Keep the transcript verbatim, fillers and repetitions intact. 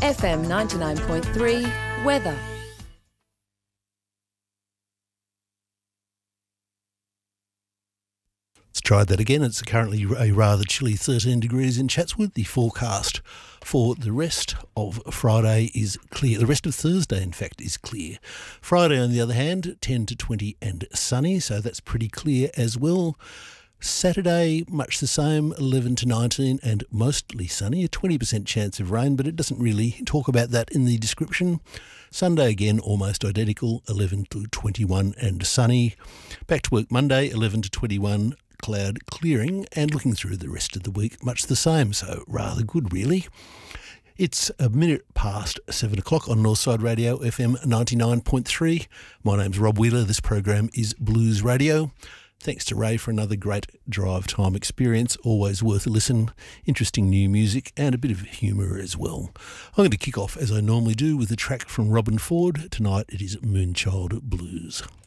F M ninety-nine point three weather. Let's try that again. It's currently a rather chilly thirteen degrees in Chatswood. The forecast for the rest of Friday is clear. The rest of Thursday, in fact, is clear. Friday, on the other hand, ten to twenty and sunny, so that's pretty clear as well. Saturday, much the same, eleven to nineteen and mostly sunny, a twenty percent chance of rain, but it doesn't really talk about that in the description. Sunday again, almost identical, eleven to twenty-one and sunny. Back to work Monday, eleven to twenty-one, cloud clearing, and looking through the rest of the week, much the same, so rather good really. It's a minute past seven o'clock on Northside Radio, F M ninety-nine point three. My name's Rob Wheeler. This program is Blues Radio. Thanks to Ray for another great drive time experience. Always worth a listen. Interesting new music and a bit of humour as well. I'm going to kick off, as I normally do, with a track from Robin Ford. Tonight it is Moonchild Blues.